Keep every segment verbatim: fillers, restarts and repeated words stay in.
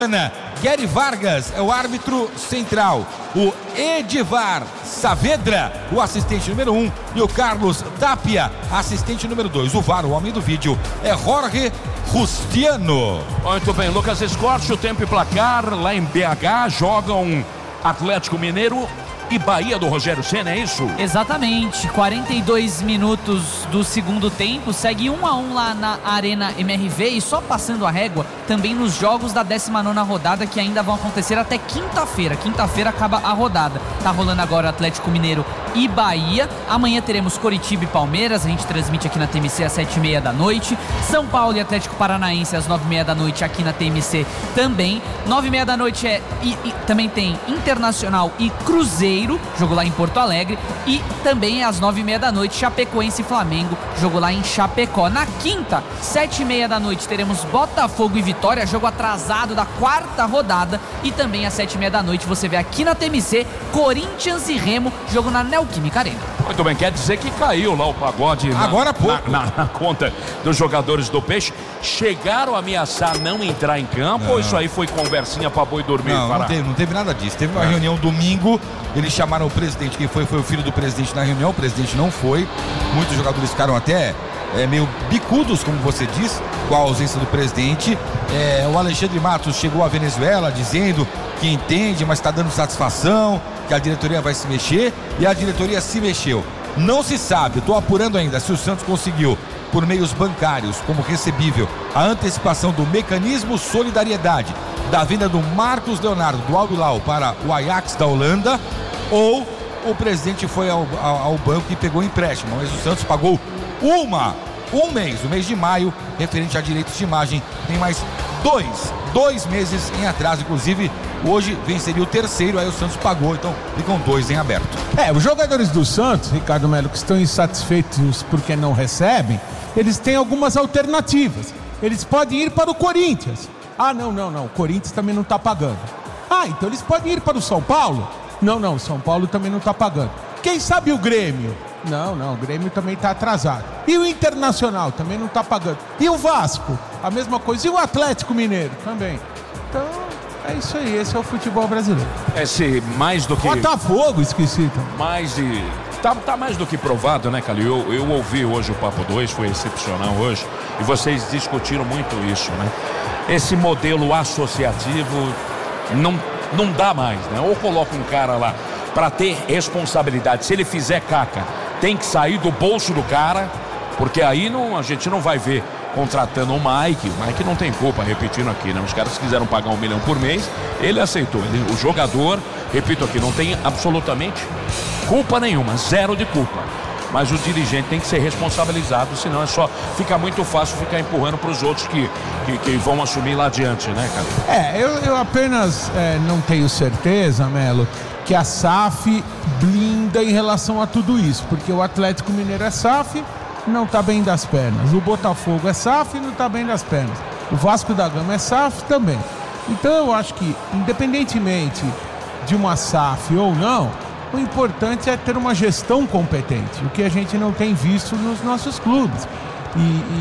Gary Vargas é o árbitro central, o Edivar Saavedra, o assistente número um, e o Carlos Tapia, assistente número dois. O V A R, o homem do vídeo, é Jorge Rustiano. Muito bem, Lucas Escorte, o tempo e placar lá em B H, jogam Atlético Mineiro e Bahia do Rogério Ceni, é isso? Exatamente, quarenta e dois minutos do segundo tempo, segue um a um lá na Arena M R V e só passando a régua também nos jogos da décima nona rodada que ainda vão acontecer até quinta-feira. Quinta-feira acaba a rodada. Tá rolando agora Atlético Mineiro e Bahia. Amanhã teremos Coritiba e Palmeiras, a gente transmite aqui na T M C às sete e meia da noite. São Paulo e Atlético Paranaense às nove e meia da noite aqui na T M C também. Nove e meia da noite é, e, e, também tem Internacional e Cruzeiro, jogo lá em Porto Alegre, e também às nove e meia da noite Chapecoense e Flamengo, jogo lá em Chapecó. Na quinta, sete e meia da noite teremos Botafogo e Vitória, jogo atrasado da quarta rodada, e também às sete e meia da noite você vê aqui na T M C Corinthians e Remo, jogo na Neoquímica Arena. Muito bem, quer dizer que caiu lá o pagode na, agora há pouco na, na, na conta dos jogadores do Peixe. Chegaram a ameaçar não entrar em campo, não. Ou isso aí foi conversinha pra boi dormir? Não, não teve, não teve nada disso. Teve uma é. reunião domingo, eles chamaram o presidente, quem foi foi o filho do presidente na reunião, o presidente não foi, muitos jogadores ficaram até é, meio bicudos, como você diz, com a ausência do presidente. É, o Alexandre Matos chegou à Venezuela dizendo que entende, mas está dando satisfação, que a diretoria vai se mexer, e a diretoria se mexeu. Não se sabe, estou apurando ainda se o Santos conseguiu, por meios bancários, como recebível, a antecipação do mecanismo solidariedade da venda do Marcos Leonardo do Al Hilal para o Ajax da Holanda, ou o presidente foi ao, ao, ao banco e pegou empréstimo, mas o Santos pagou uma, um mês, o mês de maio, referente a direitos de imagem, tem mais dois, dois meses em atraso, inclusive hoje venceria o terceiro, aí o Santos pagou, então ficam dois em aberto. É, os jogadores do Santos, Ricardo Melo, que estão insatisfeitos porque não recebem, eles têm algumas alternativas. Eles podem ir para o Corinthians. Ah, não, não, não, o Corinthians também não está pagando. Ah, então eles podem ir para o São Paulo? Não, não, o São Paulo também não está pagando. Quem sabe o Grêmio? Não, não, o Grêmio também está atrasado. E o Internacional também não está pagando. E o Vasco? A mesma coisa. E o Atlético Mineiro também. Então, é isso aí, esse é o futebol brasileiro. Esse mais do que... Botafogo, esqueci. Então. Mais de... Tá, tá mais do que provado, né, Calil? Eu, eu ouvi hoje o Papo dois, foi excepcional hoje, e vocês discutiram muito isso, né? Esse modelo associativo não, não dá mais, né? Ou coloca um cara lá para ter responsabilidade. Se ele fizer caca, tem que sair do bolso do cara, porque aí não, a gente não vai ver contratando o Mike. O Mike não tem culpa, repetindo aqui, né? Os caras quiseram pagar um milhão por mês, ele aceitou. Ele, o jogador, repito aqui, não tem absolutamente culpa nenhuma, zero de culpa. Mas o dirigente tem que ser responsabilizado, senão é só fica muito fácil ficar empurrando para os outros que, que, que vão assumir lá adiante, né, cara? É, eu, eu apenas é, não tenho certeza, Melo, que a S A F blinda em relação a tudo isso, porque o Atlético Mineiro é S A F, não está bem das pernas. O Botafogo é S A F e não está bem das pernas. O Vasco da Gama é S A F também. Então eu acho que, independentemente de uma S A F ou não, o importante é ter uma gestão competente, o que a gente não tem visto nos nossos clubes. E,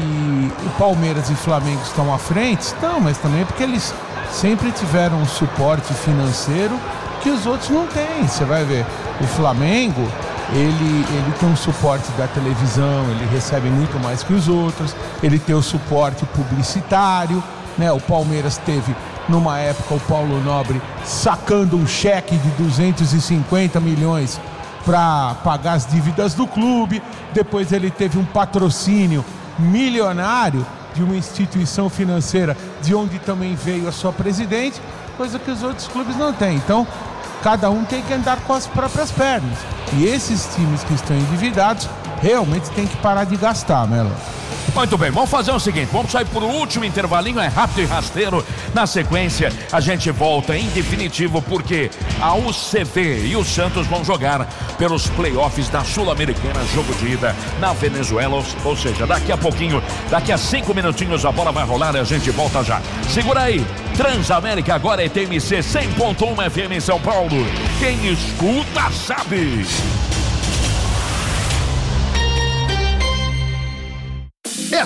e o Palmeiras e Flamengo estão à frente? Estão, mas também porque eles sempre tiveram um suporte financeiro que os outros não têm. Você vai ver, o Flamengo, ele, ele tem um suporte da televisão, ele recebe muito mais que os outros, ele tem o suporte publicitário, né? O Palmeiras teve, numa época, o Paulo Nobre sacando um cheque de duzentos e cinquenta milhões para pagar as dívidas do clube. Depois ele teve um patrocínio milionário de uma instituição financeira, de onde também veio a sua presidente, coisa que os outros clubes não têm. Então, cada um tem que andar com as próprias pernas. E esses times que estão endividados realmente tem que parar de gastar, Melo. Muito bem, vamos fazer o seguinte, vamos sair por último intervalinho, é rápido e rasteiro. Na sequência, a gente volta em definitivo, porque a U C V e o Santos vão jogar pelos playoffs da Sul-Americana, jogo de ida na Venezuela, ou, ou seja, daqui a pouquinho, daqui a cinco minutinhos a bola vai rolar e a gente volta já. Segura aí, Transamérica agora é T M C cem ponto um F M em São Paulo. Quem escuta sabe. É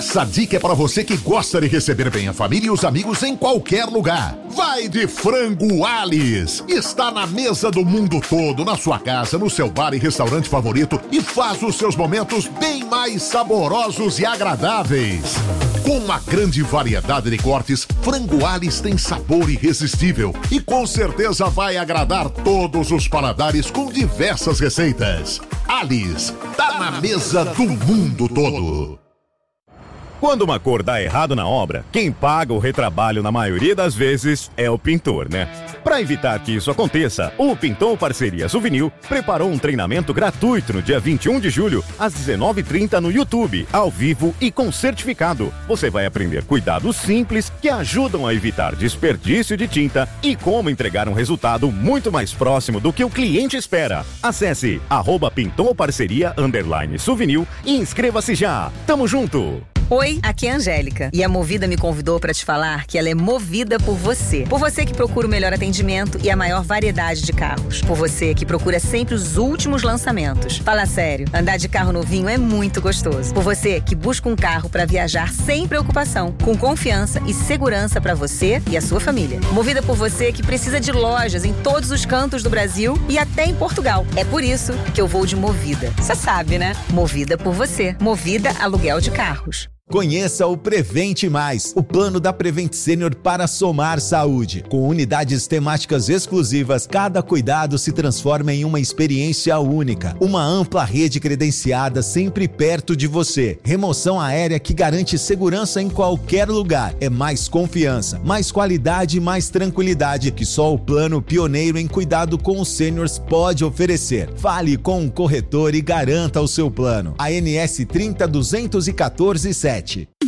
Essa dica é para você que gosta de receber bem a família e os amigos em qualquer lugar. Vai de Frango Alice. Está na mesa do mundo todo, na sua casa, no seu bar e restaurante favorito e faz os seus momentos bem mais saborosos e agradáveis. Com uma grande variedade de cortes, Frango Alice tem sabor irresistível e com certeza vai agradar todos os paladares com diversas receitas. Alice, tá na mesa do mundo todo. Quando uma cor dá errado na obra, quem paga o retrabalho na maioria das vezes é o pintor, né? Para evitar que isso aconteça, o Pintor Parceria Souvenir preparou um treinamento gratuito no dia vinte e um de julho, às dezenove e trinta no YouTube, ao vivo e com certificado. Você vai aprender cuidados simples que ajudam a evitar desperdício de tinta e como entregar um resultado muito mais próximo do que o cliente espera. Acesse arroba Pintor Parceria underline Souvenir e inscreva-se já. Tamo junto! Oi, aqui é a Angélica e a Movida me convidou para te falar que ela é movida por você. Por você que procura o melhor atendimento e a maior variedade de carros. Por você que procura sempre os últimos lançamentos. Fala sério, andar de carro novinho é muito gostoso. Por você que busca um carro para viajar sem preocupação, com confiança e segurança para você e a sua família. Movida por você que precisa de lojas em todos os cantos do Brasil e até em Portugal. É por isso que eu vou de Movida. Você sabe, né? Movida por você. Movida Aluguel de Carros. Conheça o Prevente Mais, o plano da Prevent Senior para somar saúde. Com unidades temáticas exclusivas, cada cuidado se transforma em uma experiência única. Uma ampla rede credenciada sempre perto de você. Remoção aérea que garante segurança em qualquer lugar. É mais confiança, mais qualidade e mais tranquilidade que só o plano pioneiro em cuidado com os sêniors pode oferecer. Fale com um corretor e garanta o seu plano. A N S trinta duzentos e quatorze sete.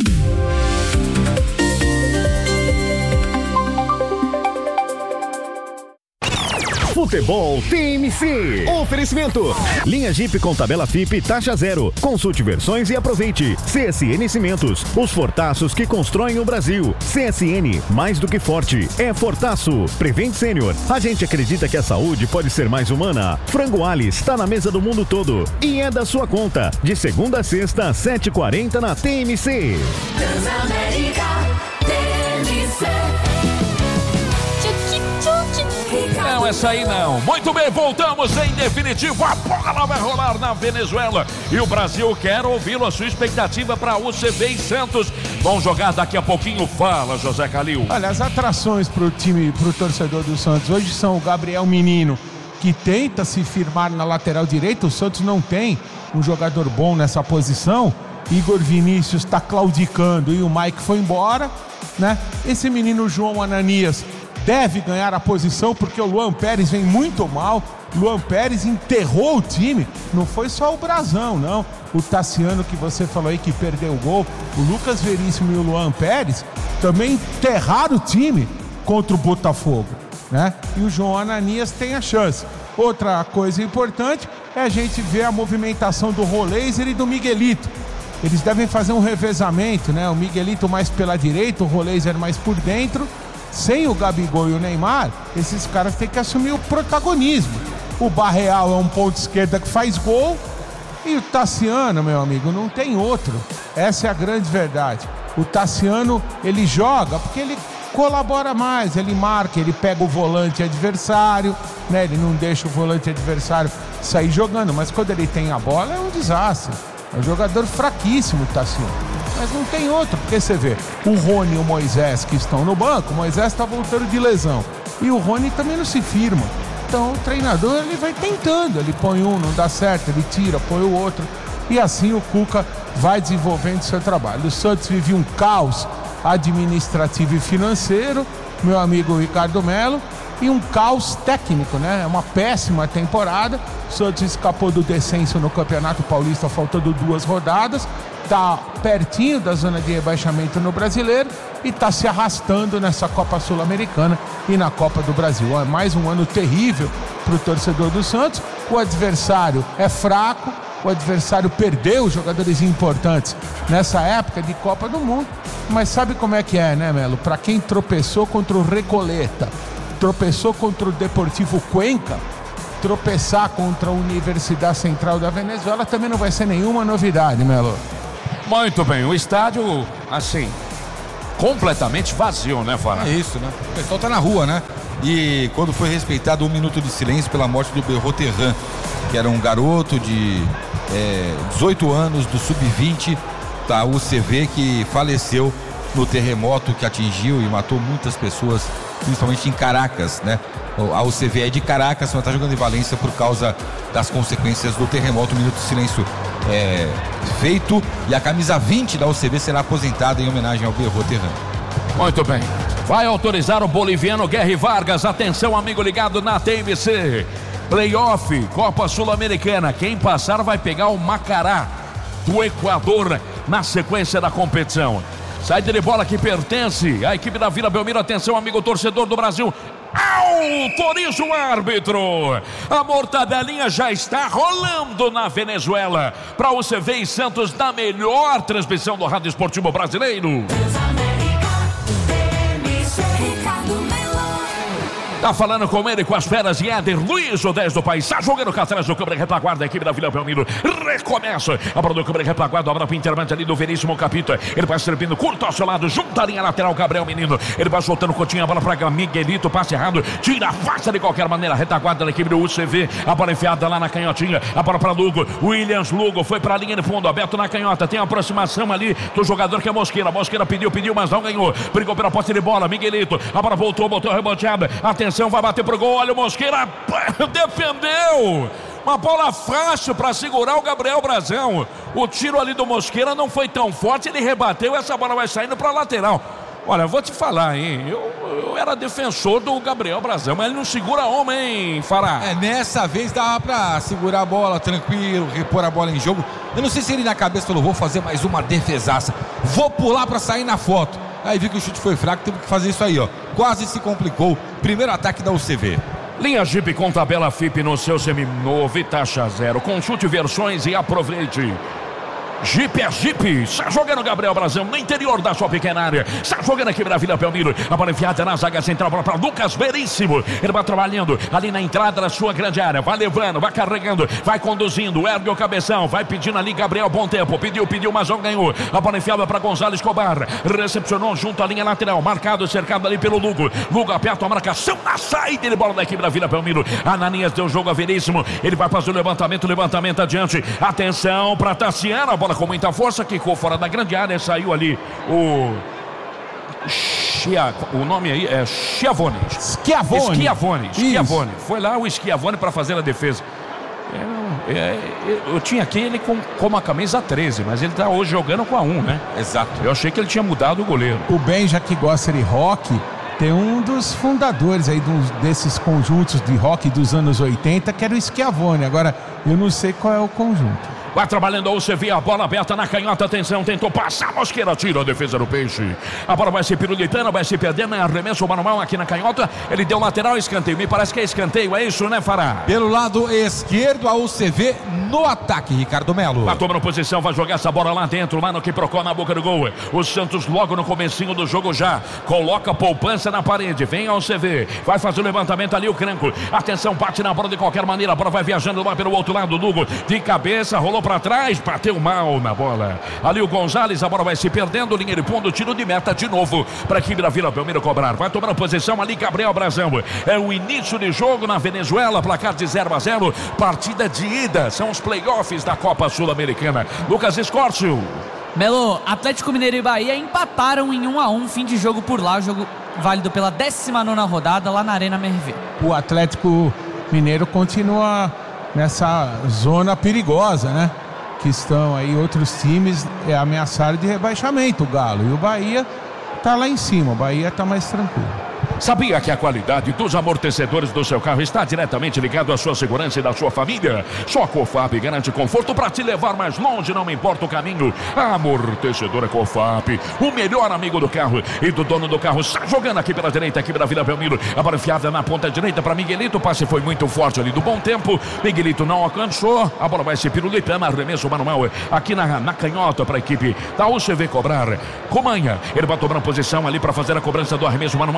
Futebol T M C. Oferecimento. Linha Jeep com tabela F I P taxa zero. Consulte versões e aproveite. C S N Cimentos. Os fortaços que constroem o Brasil. C S N, mais do que forte, é fortaço. Prevent Senior. A gente acredita que a saúde pode ser mais humana. Frango Alice está na mesa do mundo todo. E é da sua conta. De segunda a sexta, às sete e quarenta na T M C. Transamérica T M C. Não, essa aí não. Muito bem, voltamos em definitivo. A bola vai rolar na Venezuela. E o Brasil quer ouvi-lo. A sua expectativa para U C B e Santos. Vão jogar daqui a pouquinho. Fala, José Calil. Olha, as atrações para o time, para o torcedor do Santos hoje são o Gabriel Menino, que tenta se firmar na lateral direita. O Santos não tem um jogador bom nessa posição. Igor Vinícius está claudicando e o Mike foi embora, né? Esse menino João Ananias deve ganhar a posição porque o Luan Pérez vem muito mal. Luan Pérez enterrou o time. Não foi só o Brazão, não. O Tassiano que você falou aí que perdeu o gol. O Lucas Veríssimo e o Luan Pérez também enterraram o time contra o Botafogo, né? E o João Ananias tem a chance. Outra coisa importante é a gente ver a movimentação do Roleiser e do Miguelito. Eles devem fazer um revezamento, né? O Miguelito mais pela direita, o Roleiser mais por dentro. Sem o Gabigol e o Neymar, esses caras têm que assumir o protagonismo. O Barreal é um ponto esquerda que faz gol e o Tassiano, meu amigo, não tem outro. Essa é a grande verdade. O Tassiano, ele joga porque ele colabora mais, ele marca, ele pega o volante adversário, né? Ele não deixa o volante adversário sair jogando, mas quando ele tem a bola é um desastre. É um jogador fraquíssimo, o Tassiano. Mas não tem outro, porque você vê o Rony e o Moisés que estão no banco. O Moisés está voltando de lesão e o Rony também não se firma. Então o treinador ele vai tentando, ele põe um, não dá certo, ele tira, põe o outro e assim o Cuca vai desenvolvendo seu trabalho. O Santos vive um caos administrativo e financeiro, meu amigo Ricardo Melo, e um caos técnico, né? É uma péssima temporada. O Santos escapou do descenso no Campeonato Paulista faltando duas rodadas, tá pertinho da zona de rebaixamento no Brasileiro e tá se arrastando nessa Copa Sul-Americana e na Copa do Brasil. É mais um ano terrível para o torcedor do Santos. O adversário é fraco, o adversário perdeu jogadores importantes nessa época de Copa do Mundo, mas sabe como é que é, né, Melo? Para quem tropeçou contra o Recoleta, tropeçou contra o Deportivo Cuenca, tropeçar contra a Universidade Central da Venezuela também não vai ser nenhuma novidade, Melo. Muito bem, o estádio, assim, completamente vazio, né, Fara? É isso, né? O pessoal tá na rua, né? E quando foi respeitado um minuto de silêncio pela morte do Berroterran, que era um garoto de é, dezoito anos, do sub vinte da U C V, que faleceu no terremoto que atingiu e matou muitas pessoas, principalmente em Caracas, né? A U C V é de Caracas, mas está jogando em Valência por causa das consequências do terremoto. Um minuto de silêncio é feito e a camisa vinte da U C V será aposentada em homenagem ao Berroterran. Muito bem. Vai autorizar o boliviano Guerri Vargas. Atenção, amigo ligado na T M C. Playoff, Copa Sul-Americana. Quem passar vai pegar o Macará do Equador na sequência da competição. Saída de bola que pertence à equipe da Vila Belmiro. Atenção, amigo torcedor do Brasil. Autoriza o árbitro. A mortadelinha já está rolando na Venezuela. Para o U C V e Santos, na melhor transmissão do Rádio Esportivo Brasileiro. Tá falando com ele, com as feras de Éder Luiz, o dez do país. Está jogando cá atrás do câmera de retaguarda. A equipe da Vila Belmiro recomeça. A bola do câmera de retaguarda. A bola para o intermédio ali do Veríssimo Capita. Ele vai servindo curto ao seu lado. Junta a linha lateral. Gabriel Menino. Ele vai soltando o Coutinho. A bola para Miguelito. Passe errado. Tira a face de qualquer maneira. Retaguarda da equipe do U C V. A bola enfiada lá na canhotinha. A bola para Lugo. Williams Lugo foi para a linha de fundo. Aberto na canhota. Tem a aproximação ali do jogador que é Mosqueira. Mosqueira pediu, pediu, mas não ganhou. Brigou pela posse de bola. Miguelito. A bola voltou, botou reboteada. Atenção. Vai bater pro gol, olha o Mosqueira, defendeu, uma bola fácil para segurar o Gabriel Brazão. O tiro ali do Mosqueira não foi tão forte, ele rebateu, essa bola vai saindo para lateral. Olha, vou te falar, hein, eu, eu era defensor do Gabriel Brazão, mas ele não segura homem, hein, Fará? É, nessa vez dava pra segurar a bola tranquilo, repor a bola em jogo. Eu não sei se ele na cabeça falou, vou fazer mais uma defesaça, vou pular pra sair na foto. Aí viu que o chute foi fraco, teve que fazer isso aí, ó. Quase se complicou. Primeiro ataque da U C V. Linha Jeep com tabela F I P no seu seminovo e taxa zero. Consulte versões e aproveite. Jeep é Jeep, está jogando Gabriel Brazão no interior da sua pequena área, está jogando aqui para a Vila Belmiro, a bola enfiada na zaga central para Lucas Veríssimo, ele vai trabalhando ali na entrada da sua grande área, vai levando, vai carregando, vai conduzindo, ergue o cabeção, vai pedindo ali Gabriel, bom tempo, pediu, pediu, mas não ganhou, a bola enfiada para Gonzalo Escobar, recepcionou junto à linha lateral, marcado, cercado ali pelo Lugo, Lugo aperta a marcação na saída de bola da equipe da Vila Belmiro, Ananias deu o jogo a Veríssimo, ele vai fazer o levantamento, levantamento adiante, atenção para Tassiano, a bola com muita força, quicou fora da grande área, saiu ali o Chia, o nome aí é Schiavone. Schiavone. Schiavone. Schiavone. Foi lá o Schiavone para fazer a defesa. Eu, eu, eu, eu tinha aqui ele com, com a camisa treze, mas ele tá hoje jogando com a um, né? Exato. Eu achei que ele tinha mudado o goleiro. O Ben, já que gosta de rock, tem um dos fundadores aí dos, desses conjuntos de rock dos anos oitenta, que era o Schiavone. Agora, eu não sei qual é o conjunto. Vai trabalhando a U C V, a bola aberta na canhota, atenção, tentou passar, Mosqueira tira a defesa do Peixe. A bola vai se pirulitando, vai se perdendo, arremesso manual aqui na canhota, ele deu lateral, escanteio, me parece que é escanteio, é isso, né, Fará? Pelo lado esquerdo, a U C V no ataque, Ricardo Melo. Vai tomando posição, vai jogar essa bola lá dentro, lá no que procura na boca do gol. O Santos logo no comecinho do jogo já, coloca a poupança na parede, vem a U C V, vai fazer o levantamento ali o Cranco, atenção, bate na bola de qualquer maneira, a bola vai viajando lá pelo outro lado, Lugo, de cabeça, rolou para trás, bateu mal na bola. Ali o Gonzalez, a bola vai se perdendo, linha de fundo, tiro de meta de novo para a equipe da Vila Belmiro cobrar. Vai tomando posição ali Gabriel Brazão. É o início de jogo na Venezuela, placar de zero a zero, partida de ida. São os playoffs da Copa Sul-Americana. Lucas Escórcio. Melo, Atlético Mineiro e Bahia empataram em um a um, fim de jogo por lá, jogo válido pela décima nona rodada lá na Arena M R V. O Atlético Mineiro continua nessa zona perigosa, né? Que estão aí outros times é, ameaçaram de rebaixamento, o Galo. E o Bahia tá lá em cima, o Bahia tá mais tranquilo. Sabia que a qualidade dos amortecedores do seu carro está diretamente ligado à sua segurança e da sua família? Só a Cofap garante conforto para te levar mais longe, não importa o caminho. A amortecedora Cofap, o melhor amigo do carro e do dono do carro. Está jogando aqui pela direita, aqui pela Vila Belmiro. A bola enfiada na ponta direita para Miguelito. O passe foi muito forte ali do bom tempo. Miguelito não alcançou. A bola vai se pirulitando, arremesso manual aqui na, na canhota para a equipe da U C V cobrar. Comanha, ele vai tomar posição ali para fazer a cobrança do arremesso manual. Fez o levantamento.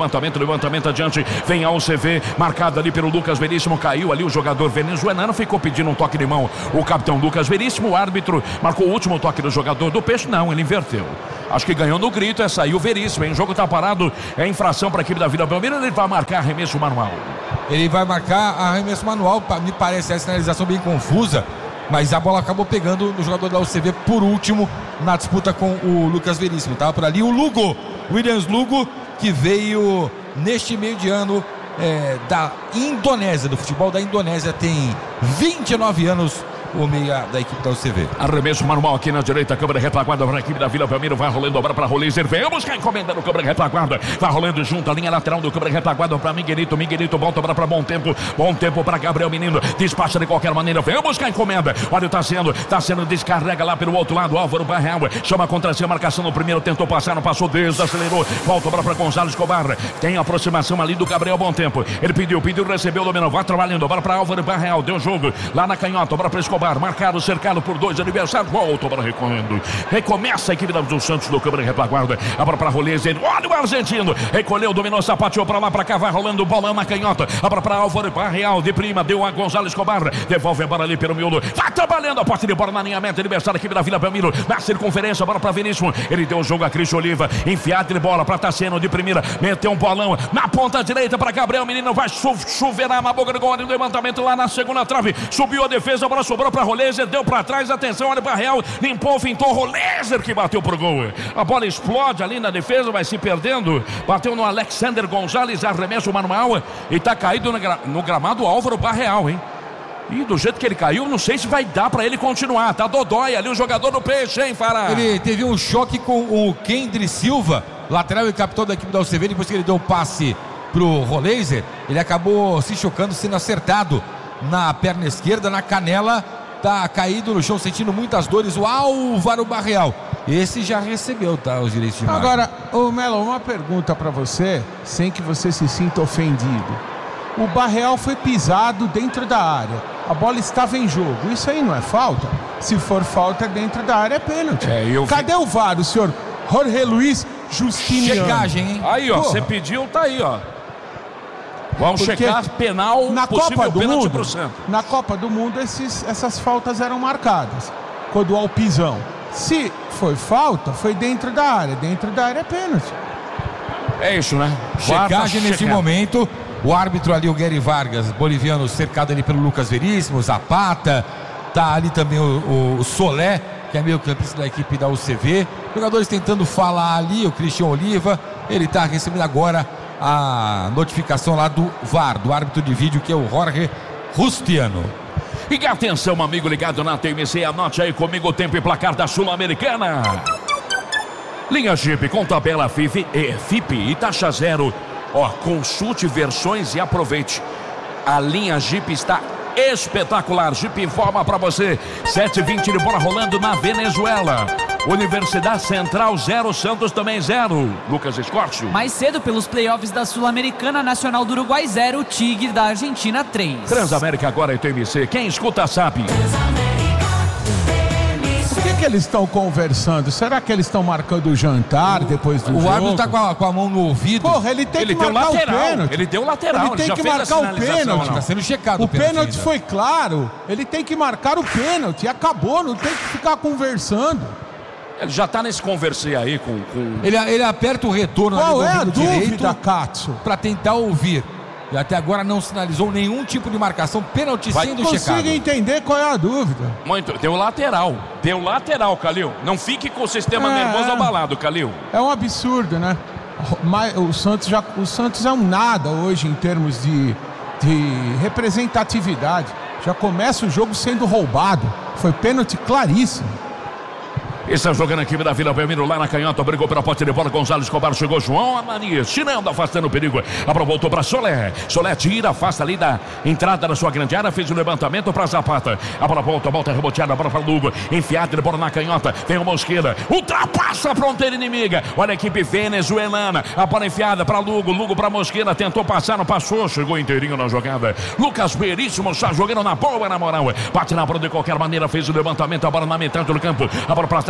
levantamento, levantamento adiante, vem a U C V, marcado ali pelo Lucas Veríssimo, caiu ali o jogador venezuelano, ficou pedindo um toque de mão, o capitão Lucas Veríssimo, o árbitro marcou o último toque do jogador do Peixe, não, ele inverteu. Acho que ganhou no grito, essa aí o Veríssimo, hein? O jogo tá parado, é infração para a equipe da Vila Belmiro, ele vai marcar arremesso manual. Ele vai marcar arremesso manual, me parece a sinalização bem confusa, mas a bola acabou pegando no jogador da U C V por último na disputa com o Lucas Veríssimo. Tava por ali o Lugo, Williams Lugo, que veio neste meio de ano é, da Indonésia, do futebol da Indonésia, tem vinte e nove anos. O meia da equipe da U C V. Arremesso manual aqui na direita, câmera retaguarda para a equipe da Vila Belmiro, vai rolando a bola para Roleiser, vem buscar encomenda no câmera retaguarda, vai rolando junto a linha lateral do câmera retaguarda para Miguelito, Miguelito volta para Bom Tempo, Bom Tempo para Gabriel Menino, despacha de qualquer maneira, vem buscar encomenda, olha, tá sendo, tá sendo, descarrega lá pelo outro lado, Álvaro Barreal, chama contra si a marcação no primeiro, tentou passar, não passou, desacelerou, volta para Gonzalo Escobar, tem aproximação ali do Gabriel Bom Tempo, ele pediu, pediu, recebeu, dominou, vai trabalhando, bola para Álvaro Barreal, deu jogo, lá na canhota, bola para Escobar, marcado, cercado por dois adversários, volta para recomendo, recomeça a equipe do Santos do câmera retaguarda, a bola para Roleiser, olha o argentino, recolheu, dominou, sapateou para lá, para cá, vai rolando, bolão na canhota, a bola para Álvaro Barreal, de prima, deu a Gonzalo Escobar, devolve a bola ali pelo miolo, vai trabalhando, a posse de bola na linha meta, adversário, a equipe da Vila Belmiro, na circunferência, a bola para Veríssimo, ele deu o jogo a Cris Oliva, enfiado de bola para Tassiano de primeira, meteu um bolão na ponta direita para Gabriel Menino, vai chuveirar na boca do gol, no levantamento lá na segunda trave, subiu a defesa, a bola sobrou para Roleiser, deu para trás, atenção, olha para Real, limpou, fintou, Roleiser que bateu pro gol, a bola explode ali na defesa, vai se perdendo, bateu no Alexander Gonzalez, arremesso manual, e tá caído no, gra no gramado Álvaro Barreal, hein? E do jeito que ele caiu, não sei se vai dar pra ele continuar, tá dodói ali o jogador do Peixe, hein, Fará? Ele teve um choque com o Kendry Silva, lateral e capitão da equipe da U C V, depois que ele deu o passe pro Roleiser, ele acabou se chocando, sendo acertado na perna esquerda, na canela, tá caído no chão, sentindo muitas dores, o Álvaro Barreal. Esse já recebeu, tá, os direitos de imagem. Agora, ô Melo, uma pergunta pra você, sem que você se sinta ofendido. O Barreal foi pisado dentro da área, a bola estava em jogo, isso aí não é falta? Se for falta dentro da área é pênalti. É, eu... Cadê o V A R, o senhor Jorge Luiz Justiniano? Checagem, hein? Aí, ó, você pediu, tá aí, ó. Vamos Porque checar penal, na Copa do Mundo, pro Santos. Na Copa do Mundo esses, essas faltas eram marcadas, quando há o pisão. Se foi falta, foi dentro da área, dentro da área é pênalti. É isso, né? Checagem nesse checar. momento. O árbitro ali, o Gary Vargas, boliviano, cercado ali pelo Lucas Veríssimo, Zapata, tá ali também o, o Solé, que é meio campista da equipe da U C V. Jogadores tentando falar ali, o Cristian Oliva, ele tá recebendo agora a notificação lá do V A R, do árbitro de vídeo, que é o Jorge Justiano. E atenção, amigo ligado na T M C, anote aí comigo o tempo e placar da Sul-Americana. Linha Jeep com tabela F I F e F I P e taxa zero. Ó, consulte versões e aproveite. A linha Jeep está espetacular. Jeep informa para você. sete e vinte de bola rolando na Venezuela. Universidade Central zero, Santos também zero. Lucas Escórcio. Mais cedo pelos playoffs da Sul-Americana, Nacional do Uruguai zero, Tigre da Argentina três. Transamérica agora é T M C. Quem escuta sabe. O que, que eles estão conversando? Será que eles estão marcando o jantar depois do o jogo? O árbitro tá com a, com a mão no ouvido. Porra, ele tem ele que marcar lateral, o pênalti. Ele deu lateral. Ele tem ele que marcar o pênalti. Tá sendo checado o pênalti. O pênalti foi claro. Ele tem que marcar o pênalti. Acabou, não tem que ficar conversando. Ele já tá nesse conversei aí com... com... Ele, ele aperta o retorno. Qual é a dúvida, direito Katsu? Pra tentar ouvir. E até agora não sinalizou nenhum tipo de marcação, pênalti sendo checado. Não consigo entender qual é a dúvida. Muito, deu lateral, deu lateral, Calil. Não fique com o sistema é, nervoso abalado, Calil. É um absurdo, né? O Santos, já, o Santos é um nada hoje em termos de, de representatividade. Já começa o jogo sendo roubado. Foi pênalti claríssimo. Está jogando a equipe da Vila Belmiro lá na canhota, brigou pela posse de bola, Gonzalo Escobar, chegou João Amanias, tirando, afastando o perigo, a bola voltou para Solé, Solé tira, afasta ali da entrada da sua grande área, fez o levantamento para Zapata, a bola volta, volta reboteada, a bola para Lugo, enfiada de bola na canhota, vem o Mosqueira, ultrapassa a fronteira inimiga, olha a equipe venezuelana, a bola enfiada para Lugo, Lugo para Mosqueira, tentou passar, não passou, chegou inteirinho na jogada, Lucas Veríssimo está jogando na boa, na moral, bate na bola de qualquer maneira, fez o levantamento, a bola na metade do campo, a bola para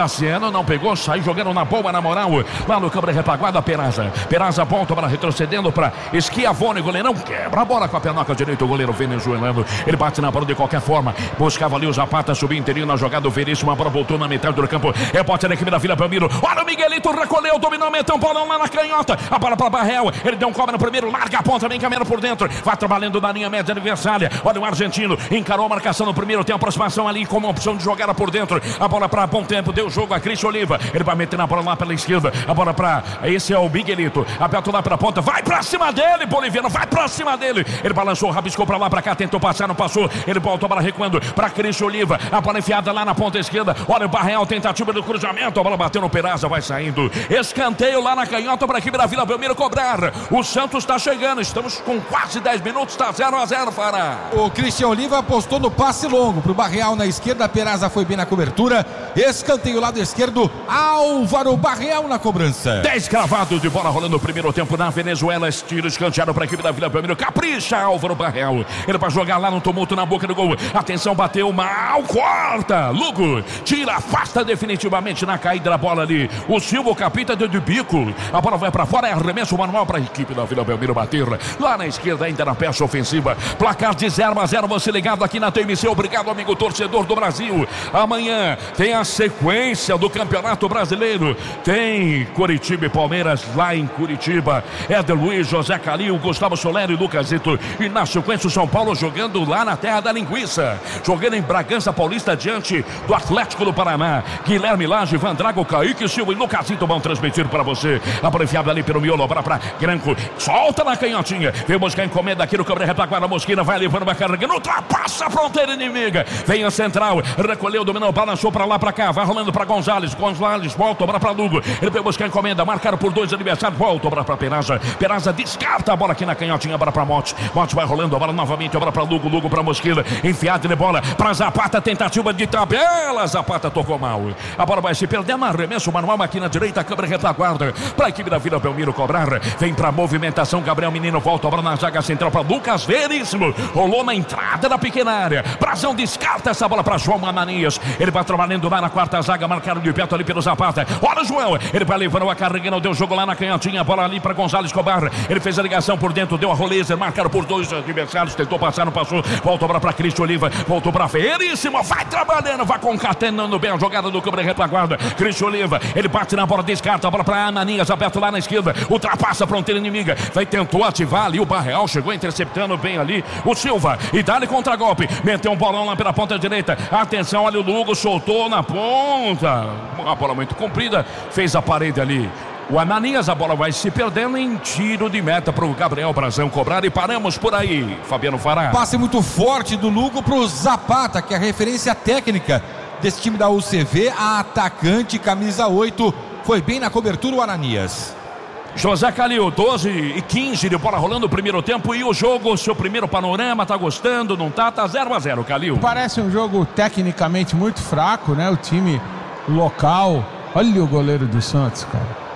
Tassiano não pegou, saiu jogando na boa, na moral. Lá no campo de retaguarda, Peraza. Peraza volta para retrocedendo para Schiavone, goleirão quebra a bola com a pernoca direita, o goleiro venezuelano. Ele bate na bola de qualquer forma. Buscava ali o Zapata, subiu inteirinho na jogada, o Veríssimo, a bola voltou na metade do campo. É bote da equipe da Vila Belmiro. Olha o Miguelito, recolheu, dominou, meteu um bolão lá na canhota. A bola para Barrel, ele deu um cobra no primeiro, larga a ponta, vem caminhando por dentro. Vai trabalhando na linha média adversária. Olha o argentino, encarou a marcação no primeiro, tem a aproximação ali como opção de jogada por dentro. A bola para bom tempo, deu jogo a Cris Oliva. Ele vai meter na bola lá pela esquerda. A bola para, esse é o Miguelito. Aberto lá pela ponta, vai pra cima dele, Boliviano, vai pra cima dele. Ele balançou, rabiscou pra lá, pra cá, tentou passar, não passou. Ele voltou a bola recuando pra Cris Oliva. A bola enfiada lá na ponta esquerda. Olha o Barreal, tentativa do cruzamento. A bola bateu no Peraza, vai saindo. Escanteio lá na canhota pra equipe da Vila Belmiro cobrar. O Santos tá chegando, estamos com quase dez minutos, tá zero a zero, Fará. O Cristian Oliva apostou no passe longo pro Barreal na esquerda. A Peraza foi bem na cobertura. Escanteio lado esquerdo. Álvaro Barreal na cobrança. dez cravados de bola rolando no primeiro tempo na Venezuela. Tiro escanteado para a equipe da Vila Belmiro. Capricha Álvaro Barreal. Ele vai jogar lá no tumulto na boca do gol. Atenção, bateu mal, corta. Lugo tira, afasta definitivamente na caída da bola ali. O Silva capita de bico. A bola vai para fora, é arremesso manual para a equipe da Vila Belmiro bater. Lá na esquerda, ainda na peça ofensiva. Placar de zero a zero. Você ligado aqui na T M C. Obrigado, amigo torcedor do Brasil. Amanhã tem a sequência do Campeonato Brasileiro. Tem Coritiba e Palmeiras lá em Curitiba. Éder Luiz, José Calil, Gustavo Soler e Lucas Zito. E na sequência o São Paulo jogando lá na terra da linguiça. Jogando em Bragança Paulista diante do Atlético do Paraná. Guilherme Lage, Van Drago, Kaique Silva e Lucas Zito vão transmitir para você. A bola enfiada ali pelo miolo, bola para Granco. Solta na canhotinha. Vem buscar encomenda aqui no câmera retaguarda. Mosquina vai levando uma carga. Ultrapassa a fronteira inimiga. Vem a central. Recolheu, dominou, balançou para lá, para cá. Vai rolando para Gonzalez. Gonzalez volta, bola para Lugo. Ele veio buscar encomenda. Marcado por dois adversários. Volta, bola para Peraza. Peraza descarta a bola aqui na canhotinha. Bola para Mote. Mote vai rolando a bola novamente. A bola para Lugo. Lugo para Mosquila. Enfiada de bola para Zapata. Tentativa de tabela. Zapata tocou mal. A bola vai se perder. Arremesso manual aqui na direita. Câmara retaguarda. Para a equipe da Vila Belmiro cobrar. Vem para movimentação. Gabriel Menino volta. A bola na zaga central para Lucas Veríssimo. Rolou na entrada da pequena área. Brazão descarta essa bola para João Ananias. Ele vai trabalhando lá na quarta zaga. Marcado de perto ali pelo Zapata. Olha o João. Ele vai levando a carga. Não deu jogo lá na canhotinha. A bola ali para Gonzalez Escobar. Ele fez a ligação por dentro. Deu a rolezer. Marcado por dois adversários. Tentou passar, não passou. Volta a bola para Cristo Oliva. Voltou para Veríssimo. Vai trabalhando. Vai concatenando bem a jogada do câmera retaguarda. Cristo Oliva. Ele bate na bola. Descarta a bola para Ananias. Aberto lá na esquerda. Ultrapassa a fronteira inimiga. Vai tentou ativar ali. O Barreal chegou interceptando bem ali. O Silva. E dá-lhe contra-golpe. Meteu um bolão lá pela ponta direita. Atenção. Olha o Lugo. Soltou na ponta. Uma bola muito comprida. Fez a parede ali. O Ananias, a bola vai se perdendo em tiro de meta para o Gabriel Brazão cobrar e paramos por aí. Fabiano Fará. Passe muito forte do Lugo para o Zapata, que é a referência técnica desse time da U C V, a atacante, camisa oito, foi bem na cobertura o Ananias. José Calil, doze e quinze de bola rolando o primeiro tempo e o jogo, seu primeiro panorama, tá gostando, não tá? Tá zero a zero, Calil. Parece um jogo tecnicamente muito fraco, né? O time local, olha o goleiro do Santos, cara.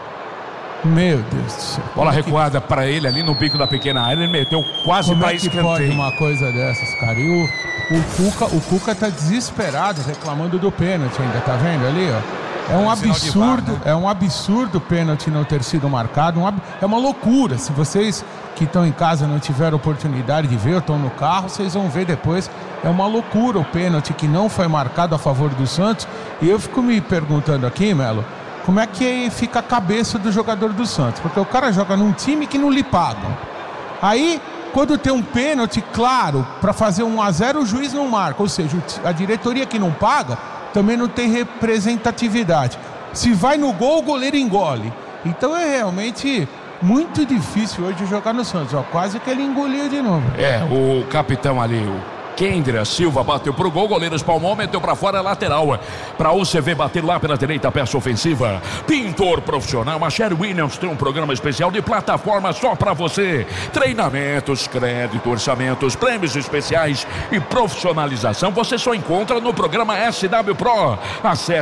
Meu Deus do céu. Bola recuada que... para ele ali no bico da pequena área. Ele meteu quase para escanteio. Como é que pode uma coisa dessas, cara? E o, o, Cuca, o Cuca tá desesperado reclamando do pênalti ainda, tá vendo ali, ó? É um absurdo, é um absurdo o pênalti não ter sido marcado. Um ab... É uma loucura. Se vocês que estão em casa não tiveram oportunidade de ver, estão no carro, vocês vão ver depois. É uma loucura o pênalti que não foi marcado a favor do Santos. E eu fico me perguntando aqui, Melo, como é que fica a cabeça do jogador do Santos? Porque o cara joga num time que não lhe pagam. Aí, quando tem um pênalti, claro, para fazer um a zero, o juiz não marca. Ou seja, a diretoria que não paga também não tem representatividade. Se vai no gol, o goleiro engole. Então é realmente muito difícil hoje jogar no Santos. Ó, quase que ele engoliu de novo. É, o capitão ali, o Kendra Silva bateu pro gol, goleiro espalmou, meteu pra fora, lateral pra U C V bater lá pela direita, peça ofensiva. Pintor profissional, a Sherry Williams tem um programa especial de plataforma só pra você. Treinamentos, crédito, orçamentos, prêmios especiais e profissionalização você só encontra no programa S W Pro. Acesse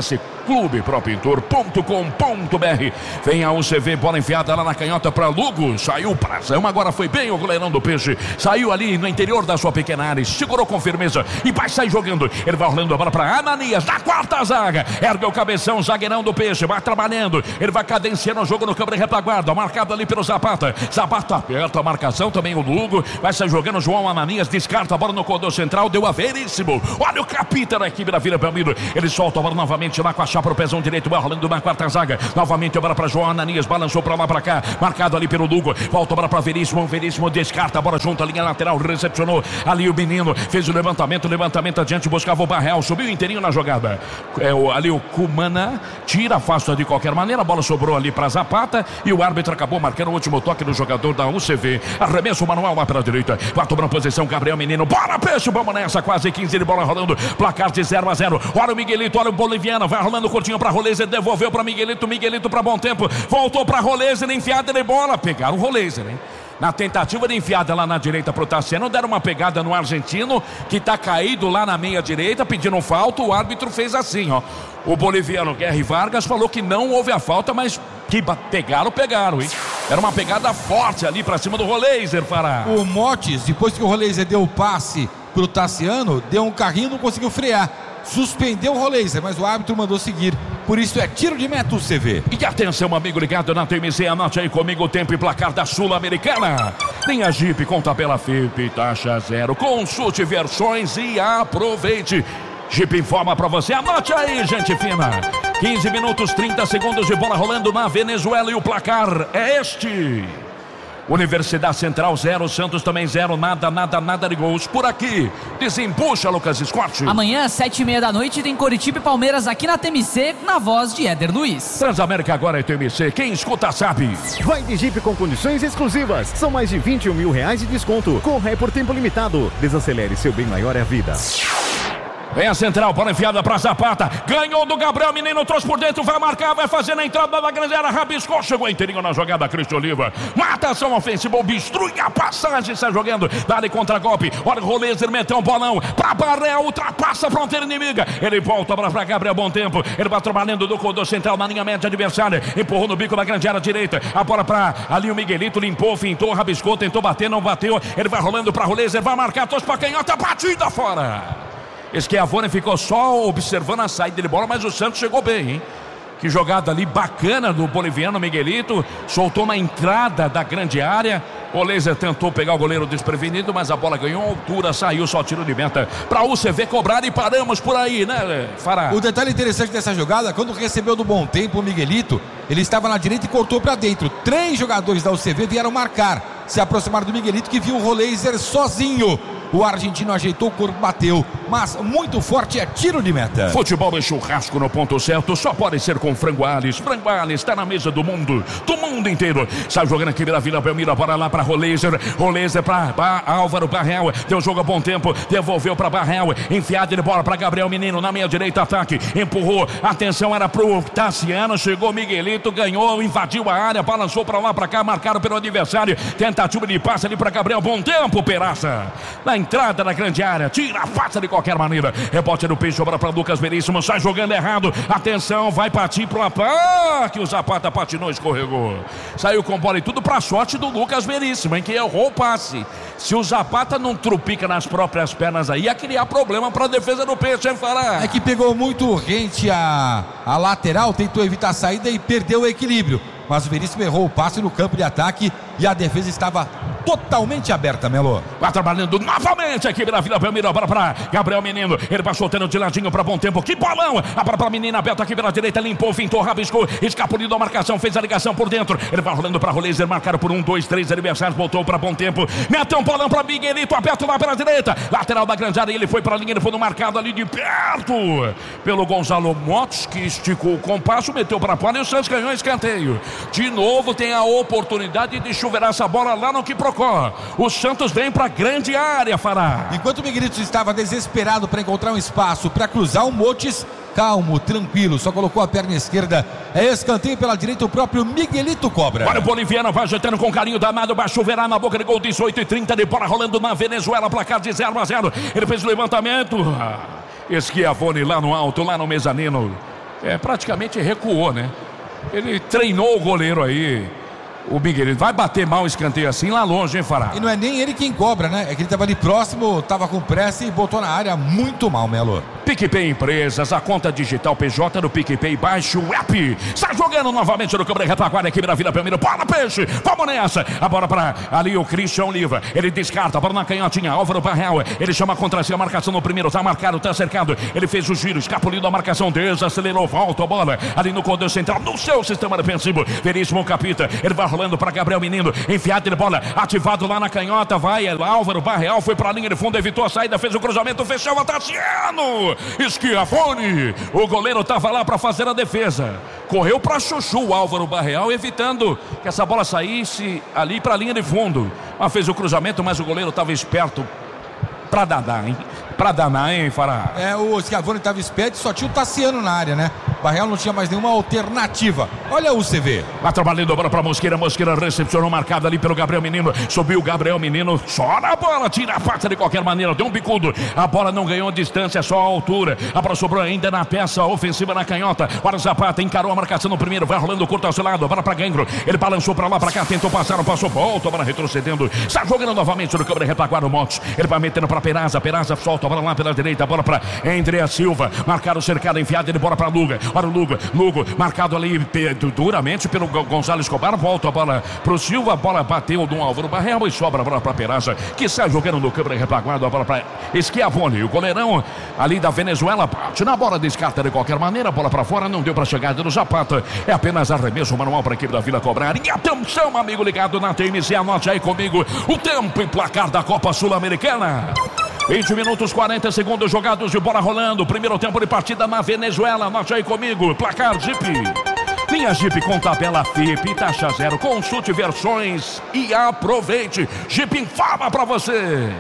clube pro pintor ponto com ponto br. Vem a U C V, bola enfiada lá na canhota para Lugo. Saiu para Zama, agora foi bem o goleirão do Peixe. Saiu ali no interior da sua pequena área, segurou com firmeza e vai sair jogando. Ele vai rolando a bola para Ananias, na quarta zaga. Ergue o cabeção, zagueirão do Peixe, vai trabalhando. Ele vai cadenciando o jogo no câmera de retaguarda, marcado ali pelo Zapata. Zapata aperta a marcação, também o Lugo. Vai sair jogando, João Ananias descarta a bola no corredor central, deu a Veríssimo. Olha o capita da equipe da Vila Belmiro. Ele solta a bola novamente lá com a chapa, o pezão direito, vai rolando na quarta zaga. Novamente a bola para João Ananias, balançou para lá para cá, marcado ali pelo Lugo. Volta a bola para Veríssimo, Veríssimo descarta a bola junto à linha lateral, recepcionou ali o menino, fez o levantamento, levantamento adiante, buscava o Barreal, subiu inteirinho na jogada. É, o, ali o Cumana tira, afasta de qualquer maneira, a bola sobrou ali para Zapata e o árbitro acabou marcando o último toque do jogador da U C V. Arremesso manual lá pela direita, vai tomando posição Gabriel Menino, bora Peixe, vamos nessa, quase quinze de bola rolando, placar de zero a zero. Olha o Miguelito, olha o Boliviano, vai rolando curtinho para Rolezer, devolveu para Miguelito, Miguelito para Bom Tempo, voltou para Rolezer, enfiada de bola, pegaram o Rolezer, hein? Na tentativa de enfiada lá na direita pro Tassiano, deram uma pegada no argentino, que tá caído lá na meia direita, pedindo falta, o árbitro fez assim, ó. O boliviano Guerri Vargas falou que não houve a falta, mas que pegaram, pegaram, hein? Era uma pegada forte ali pra cima do Roleiser, Pará. O Motes, depois que o Roleiser deu o passe pro Tassiano, deu um carrinho e não conseguiu frear. Suspendeu o Roleiser, mas o árbitro mandou seguir. Por isso é tiro de meta U C V. E atenção, amigo ligado na T M C, anote aí comigo o tempo e placar da Sul-Americana. Tem a Jeep com tabela F I P, taxa zero. Consulte versões e aproveite. Jeep informa pra você, anote aí, gente fina. quinze minutos, trinta segundos de bola rolando na Venezuela e o placar é este. Universidade Central zero, Santos também zero, nada, nada, nada de gols por aqui. Desempuxa, Lucas Scott. Amanhã, sete e meia da noite, tem Coritiba e Palmeiras aqui na T M C, na voz de Éder Luiz. Transamérica agora é T M C, quem escuta sabe. Vai de Jeep com condições exclusivas. São mais de vinte e um mil reais de desconto. Corra é por tempo limitado. Desacelere, seu bem maior é a vida. Vem a central, bola enfiada pra Zapata. Ganhou do Gabriel Menino, trouxe por dentro, vai marcar, vai fazer na entrada da grande área, rabiscou, chegou inteirinho na jogada, Cristian Oliva. Matação ofensiva, obstrui a passagem, sai jogando, dá-lhe contra-golpe. Olha o Rolezer, meteu um bolão pra Barreal, ultrapassa a fronteira inimiga. Ele volta pra, pra Gabriel Bom Tempo, ele vai trabalhando do corredor central na linha média adversária, empurrou no bico da grande área direita, a bola pra ali o Miguelito, limpou, fintou, rabiscou, tentou bater, não bateu. Ele vai rolando pra Rolezer, vai marcar, trouxe pra canhota, batida fora. Schiavone ficou só observando a saída de bola, mas o Santos chegou bem, hein? Que jogada ali bacana do boliviano Miguelito, soltou na entrada da grande área. O Laser tentou pegar o goleiro desprevenido, mas a bola ganhou altura, saiu, só tiro de meta para o U C V cobrar e paramos por aí, né, Fará? O detalhe interessante dessa jogada, quando recebeu do Bom Tempo o Miguelito, ele estava na direita e cortou para dentro. Três jogadores da U C V vieram marcar, se aproximaram do Miguelito, que viu o Roleiser sozinho. O argentino ajeitou, o corpo bateu, mas muito forte, é tiro de meta. Futebol e churrasco no ponto certo, só pode ser com Frango Alves. Frango Alves está na mesa do mundo, do mundo inteiro. Sai jogando aqui pela Vila Belmiro, bora lá para Roleiser. Roleiser para ba Álvaro Barreal, deu jogo a Bom Tempo, devolveu para Barreal, enfiada de bola para Gabriel Menino, na meia direita, ataque, empurrou, atenção, era pro Tassiano, chegou Miguelito, ganhou, invadiu a área, balançou para lá, para cá, marcaram pelo adversário, tentativa de passe ali para Gabriel Bom Tempo, Peraça. Na entrada da grande área, tira a faça de qualquer maneira, rebote do Peixe, sobra para Lucas Veríssimo, sai jogando errado, atenção, vai partir pro ah, que o Zapata patinou, escorregou, saiu com bola e tudo pra sorte do Lucas Veríssimo, em que errou o passe. Se o Zapata não trupica nas próprias pernas aí, ia criar problema pra defesa do Peixe, hein, Fará? É que pegou muito urgente a, a lateral, tentou evitar a saída e perdeu o equilíbrio, mas o Veríssimo errou o passe no campo de ataque e a defesa estava totalmente aberta, Melo. Vai trabalhando novamente aqui na Vila Belmiro, para para Gabriel Menino, ele vai soltando de ladinho para Bom Tempo, que bolão, a bola para a menina aberta aqui pela direita, limpou, fintou, rabiscou, escapuliu da marcação, fez a ligação por dentro, ele vai rolando para Roleiser, marcaram por um, dois, três adversários, voltou para Bom Tempo, meteu um bolão para Miguelito, aberto lá pela direita, lateral da grande área, ele foi para a linha, ele foi no marcado ali de perto, pelo Gonzalo Motes, que esticou o compasso, meteu para fora e o Santos ganhou escanteio. De novo tem a oportunidade de chuveirar essa bola lá no Quiprocó. O Santos vem para a grande área, Fará. Enquanto o Miguelito estava desesperado para encontrar um espaço para cruzar, o Motes, calmo, tranquilo, só colocou a perna esquerda. É escanteio pela direita, o próprio Miguelito cobra. Olha o boliviano, vai ajeitando com carinho danado, vai chuveirar na boca de gol, dezoito e trinta de bola rolando na Venezuela, placar de zero a zero. Ele fez o levantamento. Schiavone lá no alto, lá no mezanino. é, praticamente recuou, né? Ele treinou o goleiro aí, o Miguel. Vai bater mal o escanteio assim lá longe, hein, Fará? E não é nem ele quem cobra, né? É que ele tava ali próximo, tava com pressa e botou na área muito mal, Melo. PicPay Empresas, a conta digital P J do PicPay, baixe o app. Está jogando novamente no câmera retaguarda, equipe da Vila Belmiro. Bola, peixe, vamos nessa. A bola para ali o Christian Oliva. Ele descarta, a bola na canhotinha. Álvaro Barreal, ele chama contra si a marcação no primeiro. Tá marcado, tá cercado. Ele fez o giro, escapuliu da marcação, desacelerou, volta a bola ali no corredor central, no seu sistema defensivo. Veríssimo Capita, ele vai rolando para Gabriel Menino. Enfiado de bola, ativado lá na canhota. Vai, Álvaro Barreal foi para a linha de fundo, evitou a saída, fez o cruzamento, fechou o Tassiano. Schiavone, o goleiro estava lá para fazer a defesa, correu para Chuchu, o Álvaro Barreal, evitando que essa bola saísse ali para a linha de fundo, mas fez o cruzamento, mas o goleiro estava esperto para danar, hein? Pra danar, hein, Fará? É, o Schiavone estava esperto, só tinha o Tassiano na área, né? Barreal não tinha mais nenhuma alternativa. Olha o C V. Vai trabalhando a bola pra Mosqueira. Mosqueira recepcionou, marcado ali pelo Gabriel Menino. Subiu o Gabriel Menino, só na bola, tira a pata de qualquer maneira, deu um bicudo. A bola não ganhou distância, só a altura. A bola sobrou ainda na peça ofensiva na canhota. Para o Zapata, encarou a marcação no primeiro, vai rolando curto ao seu lado. A bola pra Gengro, ele balançou pra lá, pra cá, tentou passar, não passou, volta, a bola retrocedendo. Está jogando novamente no câmera retaguarda o Motos. Ele vai metendo pra Peraza, Peraza solta a bola lá pela direita. Bola para André Silva, marcado, cercado, enfiado, ele bola para Luga, para o Luga, Lugo, marcado ali duramente pelo Gonzalo Escobar, volta a bola para o Silva, a bola bateu do Álvaro Barreal e sobra a bola para Peraza, que sai jogando no câmera retaguarda, a bola para Schiavone, o goleirão ali da Venezuela, bate na bola, descarta de qualquer maneira, a bola para fora, não deu para chegada do Zapata, é apenas arremesso manual para a equipe da Vila cobrar. E atenção, amigo ligado na T M C, anote aí comigo o tempo e placar da Copa Sul-Americana. vinte minutos, quarenta segundos jogados de bola rolando. Primeiro tempo de partida na Venezuela. Anote aí comigo. Placar Jeep. Linha Jeep com tabela F I P e taxa zero. Consulte versões e aproveite. Jeep informa pra você.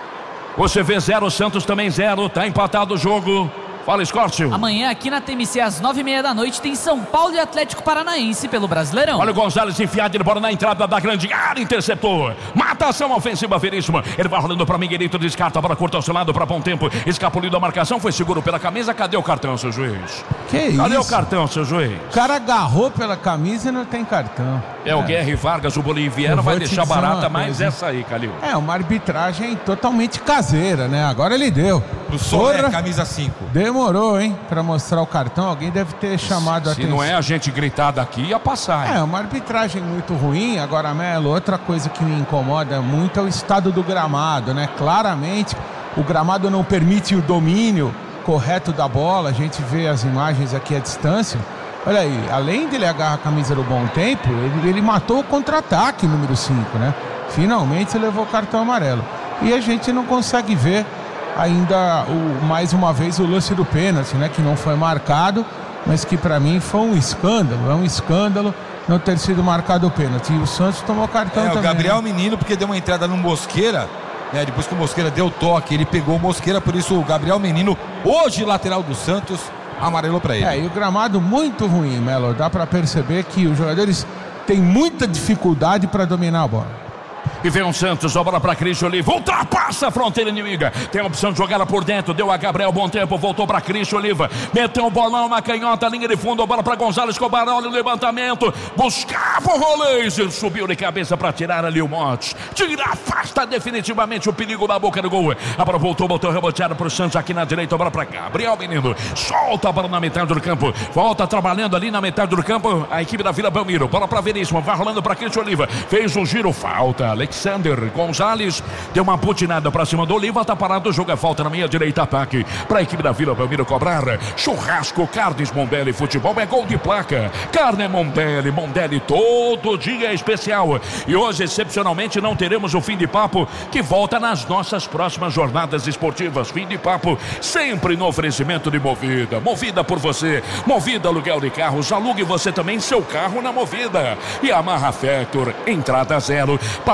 Você vê zero, Santos também zero. Tá empatado o jogo. Fala, Escórcio. Amanhã aqui na T M C às nove e meia da noite tem São Paulo e Atlético Paranaense pelo Brasileirão. Olha o Gonzalez enfiado de bola na entrada da grande área, interceptou. Matação ofensiva Veríssimo. Ele vai rolando para Miguelito, descarta a bola curta ao seu lado para bom tempo. Escapuliu da marcação, foi seguro pela camisa. Cadê o cartão, seu juiz? Que Cadê isso? o cartão, seu juiz? O cara agarrou pela camisa e não tem cartão. É, é. O Guerra Vargas, o boliviano, vai deixar barata, mas essa aí, Calil. É, uma arbitragem totalmente caseira, né? Agora ele deu. O Soler, camisa cinco. Demorou, hein? Pra mostrar o cartão, alguém deve ter chamado a atenção. Se não é a gente gritar daqui, ia passar. Hein? É, uma arbitragem muito ruim. Agora, Melo, outra coisa que me incomoda muito é o estado do gramado, né? Claramente, o gramado não permite o domínio correto da bola. A gente vê as imagens aqui à distância. Olha aí, além dele agarrar a camisa do Bom Tempo, ele, ele matou o contra-ataque número cinco, né? Finalmente ele levou o cartão amarelo. E a gente não consegue ver ainda o, mais uma vez o lance do pênalti, né? Que não foi marcado, mas que para mim foi um escândalo. É um escândalo não ter sido marcado o pênalti. E o Santos tomou cartão é, também. O Gabriel né? Menino, porque deu uma entrada no Mosqueira, né? Depois que o Mosqueira deu toque, ele pegou o Mosqueira, por isso o Gabriel Menino, hoje lateral do Santos, amarelou para ele. É, e o gramado muito ruim, Melo. Dá para perceber que os jogadores têm muita dificuldade para dominar a bola. E vem o Santos, a bola para Cristian Oliva, ultrapassa a fronteira inimiga, tem a opção de jogar ela por dentro, deu a Gabriel Bom Tempo, voltou para Cristian Oliva, meteu o bolão na canhota, linha de fundo, a bola para Gonzalo Escobar, olha o levantamento, buscava o Roleiser, subiu de cabeça para tirar ali o Motes, tira, afasta definitivamente o perigo da boca do gol, a bola voltou, botou reboteada para o Santos aqui na direita, a bola para Gabriel Menino, solta a bola na metade do campo, volta trabalhando ali na metade do campo, a equipe da Vila Belmiro, bola para Veríssimo, vai rolando para Cristian Oliva, fez um giro, falta, Alexander Gonzalez deu uma putinada pra cima do Oliva, tá parado o jogo, é falta na meia direita, ataque pra equipe da Vila Belmiro cobrar. Churrasco, carnes Mondelli, futebol é gol de placa, carne Mondelli, Mondelli todo dia é especial, e hoje excepcionalmente não teremos o fim de papo, que volta nas nossas próximas jornadas esportivas. Fim de papo sempre no oferecimento de Movida, Movida por você, Movida aluguel de carros, alugue você também seu carro na Movida, e Amarra Factor, entrada zero, para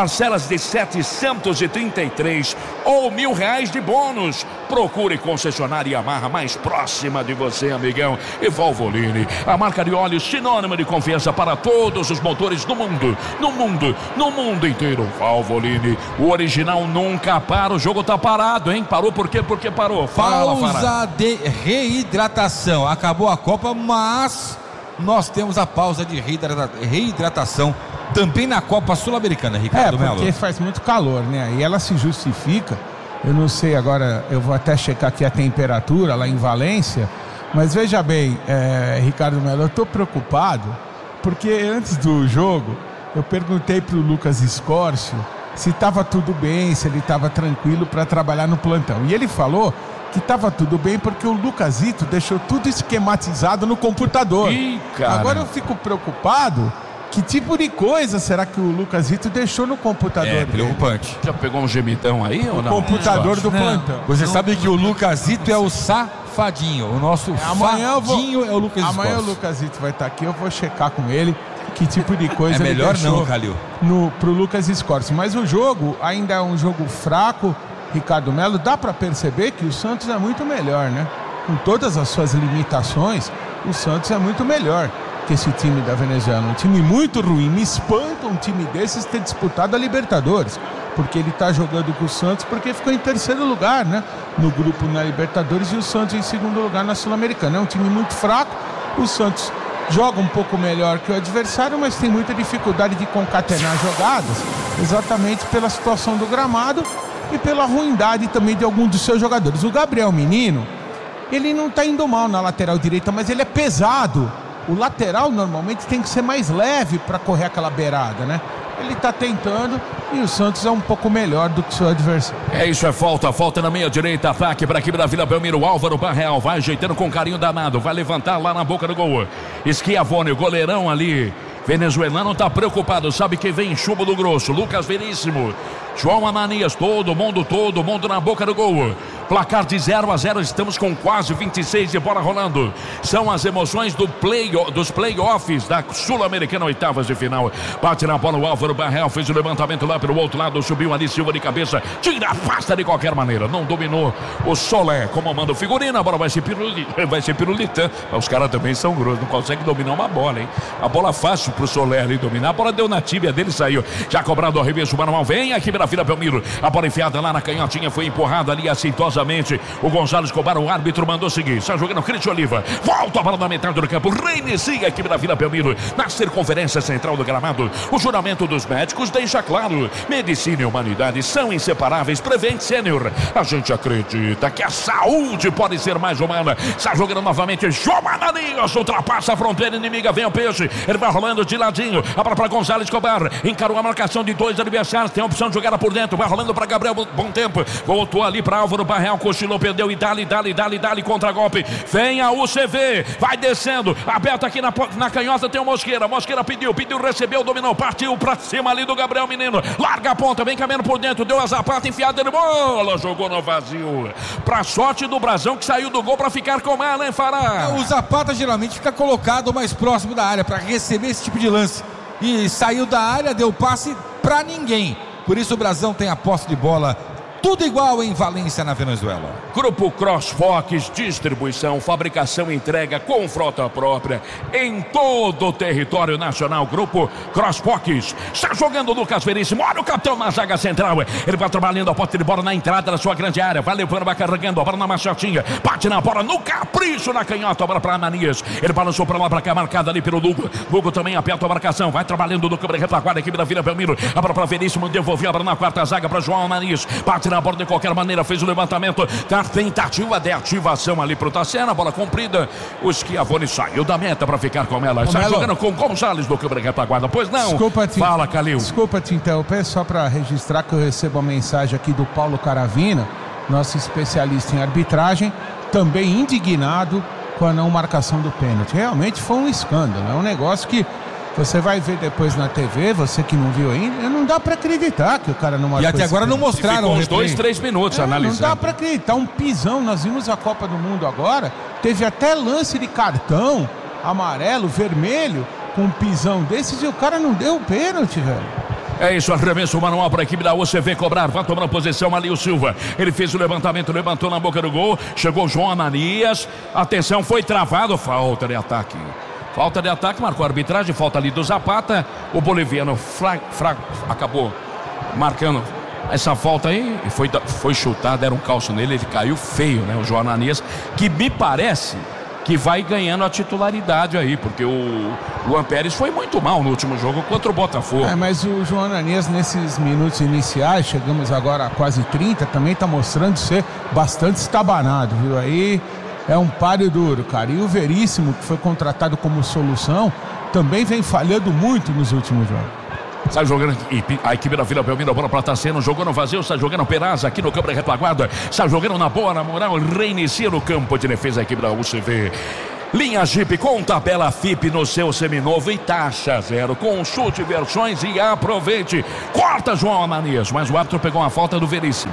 parcelas de setecentos e trinta e três ou mil reais de bônus. Procure concessionária Yamaha mais próxima de você, amigão. E Valvoline, a marca de óleos sinônimo de confiança para todos os motores do mundo, no mundo, no mundo inteiro. Valvoline, o original nunca para. O jogo tá parado, hein? Parou por quê? Porque parou. Fala, Pausa Fará. de reidratação. Acabou a Copa, mas nós temos a pausa de reidrata- reidratação também na Copa Sul-Americana, Ricardo É, Melo. porque faz muito calor, né? E ela se justifica. Eu não sei agora, eu vou até checar aqui a temperatura lá em Valência. Mas veja bem, é, Ricardo Melo, eu tô preocupado porque antes do jogo eu perguntei pro Lucas Escórcio se estava tudo bem, se ele estava tranquilo para trabalhar no plantão. E ele falou que estava tudo bem porque o Lucasito deixou tudo esquematizado no computador. Ih, cara. Agora eu fico preocupado. Que tipo de coisa será que o Lucasito deixou no computador É dele? preocupante. Já pegou um gemidão aí ou O não? computador do Não. plantão. Você sabe que o Lucasito é o safadinho. O nosso Amanhã eu vou, fadinho é o Lucas amanhã Escorcio. o Lucasito vai estar aqui, eu vou checar com ele que tipo de coisa É ele melhor deixou não, Calil. no, pro Lucas Escorcio. Mas o jogo ainda é um jogo fraco, Ricardo Melo. Dá para perceber que o Santos é muito melhor, né? Com todas as suas limitações, o Santos é muito melhor que esse time da Venezuela. Um time muito ruim. Me espanta um time desses ter disputado a Libertadores. Porque ele tá jogando com o Santos porque ficou em terceiro lugar, né? No grupo na Libertadores e o Santos em segundo lugar na Sul-Americana. É um time muito fraco. O Santos joga um pouco melhor que o adversário, mas tem muita dificuldade de concatenar jogadas, exatamente pela situação do gramado e pela ruindade também de alguns dos seus jogadores. O Gabriel Menino, ele não tá indo mal na lateral direita, mas ele é pesado. O lateral normalmente tem que ser mais leve para correr aquela beirada, né? Ele tá tentando e o Santos é um pouco melhor do que seu adversário. É isso, é falta, falta na meia direita, ataque para a equipe da Vila Belmiro. Álvaro Barreal vai ajeitando com carinho danado, vai levantar lá na boca do gol. Schiavone, o goleirão ali venezuelano, tá preocupado, sabe que vem chumbo do grosso. Lucas Veríssimo, João Ananias, todo mundo, todo mundo na boca do gol. Placar de zero a zero, estamos com quase vinte e seis de bola rolando. São as emoções do play, dos playoffs da Sul-Americana, oitavas de final. Bate na bola o Álvaro Barreal, fez o levantamento lá pelo outro lado, subiu ali Silva de cabeça, tira, afasta de qualquer maneira. Não dominou o Solé, como manda o figurino, a bola vai ser pirulita, vai ser pirulita. Os caras também são grossos, não conseguem dominar uma bola, hein? A bola fácil pro Solé ali dominar, a bola deu na tíbia dele, saiu. Já cobrado o arremesso, o manual vem aqui na Vila Belmiro. A bola enfiada lá na canhotinha, foi empurrada ali aceitosamente. O Gonzalo Escobar, o árbitro, mandou seguir. Está jogando Cristian Oliva. Volta a bola na metade do campo. Reinicia a equipe da Vila Belmiro. Na circunferência central do gramado. O juramento dos médicos deixa claro: medicina e humanidade são inseparáveis. Prevent Sênior. A gente acredita que a saúde pode ser mais humana. Está jogando novamente. João Ananias ultrapassa a fronteira inimiga. Vem o peixe. Ele vai rolando de ladinho. A bola para Gonzalo Escobar. Encarou a marcação de dois adversários. Tem a opção de jogar por dentro. Vai rolando para Gabriel. Bom tempo. Voltou ali para Álvaro Barreal. Cochilou, perdeu e dali, dali, dali, dali contra golpe. Vem a U C V. Vai descendo. Aberto aqui na, na canhota tem o Mosqueira. Mosqueira pediu, pediu, recebeu, dominou. Partiu para cima ali do Gabriel Menino. Larga a ponta, vem caminhando por dentro. Deu a zapata enfiada de bola. Jogou no vazio. Pra sorte do Brasão que saiu do gol para ficar com ela, hein, Fará? O Zapata geralmente fica colocado mais próximo da área para receber esse tipo de lance. E saiu da área, deu passe para ninguém. Por isso o Brasão tem a posse de bola. Tudo igual em Valência, na Venezuela. Grupo CrossFox, distribuição, fabricação e entrega com frota própria em todo o território nacional. Grupo CrossFox. Está jogando o Lucas Veríssimo. Olha o capitão na zaga central. Ele vai trabalhando a posse de bola na entrada da sua grande área. Vai levando, vai carregando a bola na machotinha. Bate na bola no capricho na canhota. A bola para Ananias. Ele balançou para lá, para cá, marcada ali pelo Lugo. Lugo também aperta a marcação. Vai trabalhando no câmera retaguarda, a equipe da Vila Belmiro. A bola para Veríssimo. Devolveu a bola na quarta zaga para João Ananias. Bate na bola de qualquer maneira, fez o levantamento da tentativa de ativação ali pro Tassiano, a bola comprida, o Schiavone saiu da meta para ficar com ela, está jogando com Gonzalez do câmera retaguarda, pois não? Desculpa te, Fala, Calil. Desculpa te interromper, só para registrar que eu recebo a mensagem aqui do Paulo Caravina, nosso especialista em arbitragem, também indignado com a não marcação do pênalti. Realmente foi um escândalo, é um negócio que você vai ver depois na T V, você que não viu ainda, não dá pra acreditar que o cara não marcou. E até agora não mostraram. Ficou uns dois, três minutos é, analisando. Não dá pra acreditar, um pisão. Nós vimos a Copa do Mundo agora, teve até lance de cartão amarelo, vermelho, com um pisão desses e o cara não deu o pênalti, velho. É isso, arremesso manual para a equipe da U C V cobrar, vai tomando posição ali o Silva, ele fez o levantamento, levantou na boca do gol, chegou João Ananias, atenção, foi travado, falta de ataque, falta de ataque, marcou a arbitragem, falta ali do Zapata, o boliviano fra, fra, acabou marcando essa falta aí, e foi, foi chutado, era um calço nele, ele caiu feio, né, o João Ananias, que me parece que vai ganhando a titularidade aí, porque o Luan Pérez foi muito mal no último jogo contra o Botafogo. É, mas o João Ananias nesses minutos iniciais, chegamos agora a quase trinta, também está mostrando ser bastante estabanado, viu? Aí é um páreo duro, cara. E o Veríssimo, que foi contratado como solução, também vem falhando muito nos últimos jogos. Sai jogando a equipe da Vila Belmiro, a bola para Tassiano, jogou no vazio, sai jogando Perazza aqui no campo de retaguarda, sai jogando na boa, na moral, reinicia no campo de defesa a equipe da U C V. Linha Jeep com tabela F I P no seu seminovo e taxa zero. Consulte versões e aproveite. Corta João Ananias, mas o árbitro pegou uma falta do Veríssimo.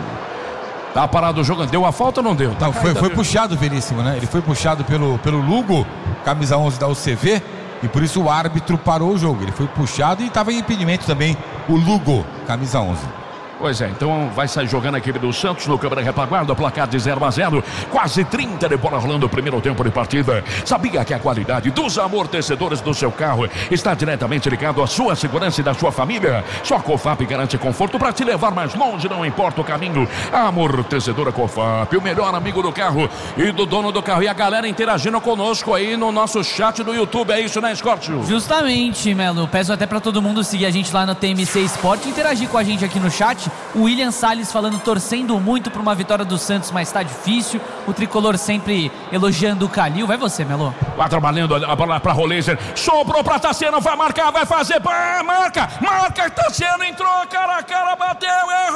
Tá parado o jogo, deu a falta ou não deu? Tá não, foi, foi puxado o Veríssimo, né? Ele foi puxado pelo, pelo Lugo, camisa onze da U C V. E por isso o árbitro parou o jogo. Ele foi puxado e estava em impedimento também o Lugo, camisa onze. Pois é, então vai sair jogando a equipe do Santos no câmera retaguarda, placar de zero a zero, quase trinta de bola rolando o primeiro tempo de partida. Sabia que a qualidade dos amortecedores do seu carro está diretamente ligado à sua segurança e da sua família? Só a Cofap garante conforto para te levar mais longe, não importa o caminho. A amortecedora Cofap, o melhor amigo do carro e do dono do carro. E a galera interagindo conosco aí no nosso chat do YouTube, é isso, né, Scortio? Justamente, Melo, peço até para todo mundo seguir a gente lá no T M C Sport e interagir com a gente aqui no chat. O William Salles falando, torcendo muito para uma vitória do Santos, mas está difícil. O tricolor sempre elogiando o Calil. Vai você, Melo. Vai trabalhando a bola para Roleiser. Sobrou para Tassiano, vai marcar, vai fazer. Bah, marca, marca. Tassiano entrou, cara a cara, bateu,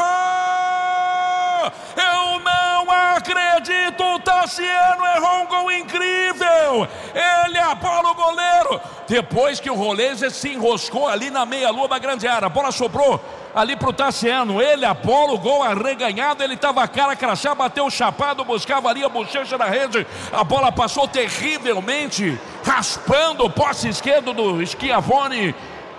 errou. Eu não acredito. O Tassiano errou um gol incrível. Ele apola o goleiro. Depois que o Roleiser se enroscou ali na meia-lua da grande área, a bola sobrou ali pro Tassiano, ele apola o gol arreganhado, ele tava a cara crachá, bateu o chapado, buscava ali a bochecha na rede, a bola passou terrivelmente, raspando o poste esquerdo do Schiavone.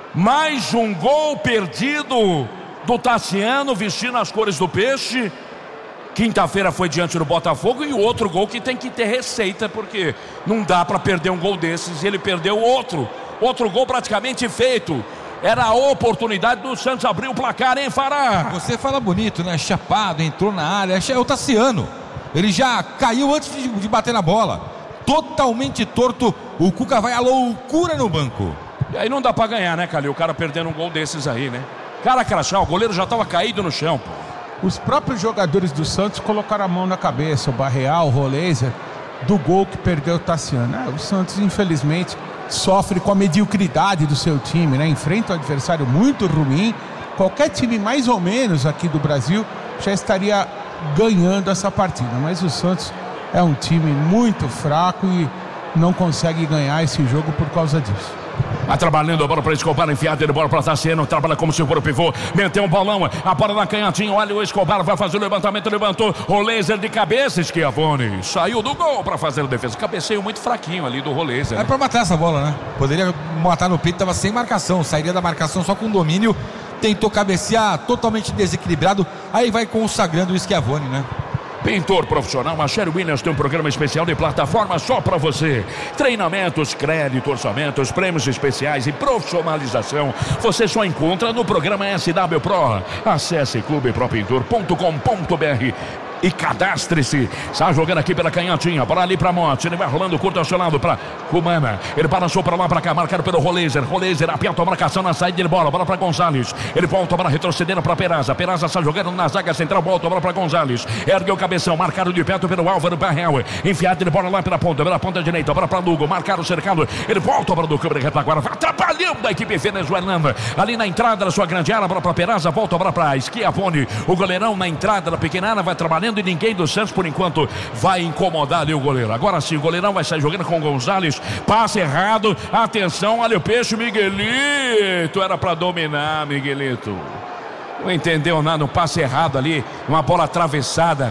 Mais um gol perdido do Tassiano, vestindo as cores do peixe. Quinta-feira foi diante do Botafogo e o outro gol que tem que ter receita, porque não dá para perder um gol desses, ele perdeu outro, outro gol praticamente feito. Era a oportunidade do Santos abrir o placar, hein, Fará? Você fala bonito, né? Chapado, entrou na área. É o Tassiano. Ele já caiu antes de, de bater na bola. Totalmente torto. O Cuca vai à loucura no banco. E aí não dá pra ganhar, né, Calil? O cara perdendo um gol desses aí, né? Cara crachá, o goleiro já tava caído no chão, pô. Os próprios jogadores do Santos colocaram a mão na cabeça. O Barreal, o Roleiser, do gol que perdeu o Tassiano. É, o Santos, infelizmente, sofre com a mediocridade do seu time, né? Enfrenta um adversário muito ruim. Qualquer time mais ou menos aqui do Brasil já estaria ganhando essa partida, mas o Santos é um time muito fraco e não consegue ganhar esse jogo por causa disso. Vai trabalhando a bola para Escobar, enfiada de bola para Tassiano, trabalha como se for o pivô, meteu um bolão, a bola na canhotinha, olha o Escobar, vai fazer o levantamento, levantou, o laser de cabeça, Schiavone, saiu do gol para fazer a defesa, cabeceio muito fraquinho ali do Roleiser. É, né? Para matar essa bola, né? Poderia matar no peito, tava sem marcação, sairia da marcação só com domínio, tentou cabecear, totalmente desequilibrado, aí vai consagrando o Schiavone, né? Pintor profissional, a Sherry Williams tem um programa especial de plataforma só para você. Treinamentos, crédito, orçamentos, prêmios especiais e profissionalização. Você só encontra no programa S W Pro. Acesse clube pro pintor ponto com ponto b r e cadastre-se. Está jogando aqui pela canhotinha, bola ali pra Monte, ele vai rolando curto acionado pra Cumana, ele balançou pra lá, pra cá, marcado pelo Roleiser, Roleiser aperta a marcação na saída de bola, bola pra Gonzalez, ele volta a bola retrocedendo pra Perazza, Perazza está jogando na zaga central, volta a bola pra Gonzalez, ergue o cabeção, marcado de perto pelo Álvaro Barreal, enfiado de bola lá pela ponta, pela ponta direita, bola pra Lugo, marcado, cercado, ele volta a bola do câmera retaguarda, vai atrapalhando a equipe venezuelana, ali na entrada da sua grande área, bola pra Perazza, volta a bola pra Schiavone, o goleirão na entrada da pequena área, vai trabalhando e ninguém do Santos por enquanto vai incomodar ali o goleiro. Agora sim, o goleirão vai sair jogando com o Gonzalez, passe errado, atenção, olha o peixe, Miguelito, era para dominar, Miguelito, não entendeu nada, um passe errado ali, uma bola atravessada,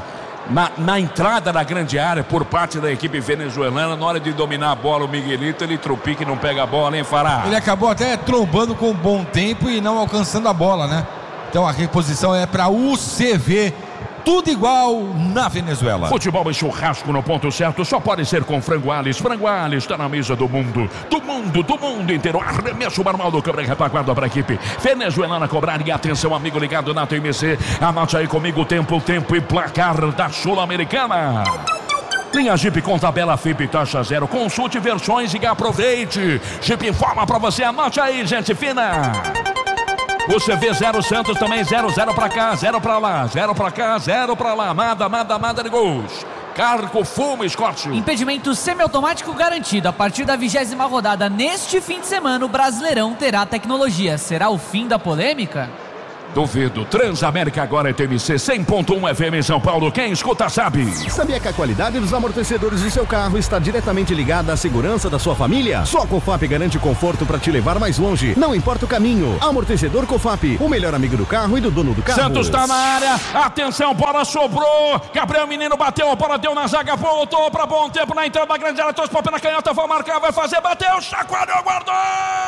Na, na entrada da grande área por parte da equipe venezuelana. Na hora de dominar a bola, o Miguelito, ele tropica e não pega a bola, hein, Fará? Ele acabou até trombando com bom tempo e não alcançando a bola, né? Então a reposição é para o C V. Tudo igual na Venezuela. Futebol e churrasco no ponto certo só pode ser com Frango Alves. Frango Alves está na mesa do mundo. Do mundo, do mundo inteiro. Arremesso manual do câmera retaguarda para a equipe venezuelana cobrar. E atenção, amigo ligado na T M C. Anote aí comigo o tempo, o tempo e placar da Sul-Americana. Linha Jeep com tabela F I P taxa zero. Consulte versões e aproveite. Jeep informa para você. Anote aí, gente fina. O C V zero Santos também zero, zero pra cá, zero pra lá, zero pra cá, zero pra lá. Manda, manda, manda de gols. Carco, fumo, Escócio. Impedimento semiautomático garantido. A partir da vigésima rodada neste fim de semana, o Brasileirão terá tecnologia. Será o fim da polêmica? Duvido. Transamérica agora é T M C cem ponto um F M em São Paulo. Quem escuta sabe. Sabia que a qualidade dos amortecedores do seu carro está diretamente ligada à segurança da sua família? Só a Cofap garante conforto para te levar mais longe. Não importa o caminho. Amortecedor Cofap, o melhor amigo do carro e do dono do carro. Santos está na área. Atenção, bola sobrou. Gabriel Menino bateu, a bola deu na zaga, voltou para bom tempo na entrada da grande área. Trouxe para na canhota, vai marcar, vai fazer, bateu, chacoalhou, guardou.